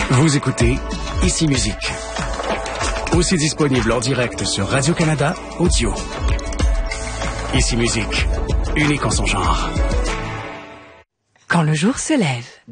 Vous écoutez Ici Musique. Aussi disponible en direct sur Radio-Canada Audio. Ici Musique, unique en son genre. Quand le jour se lève.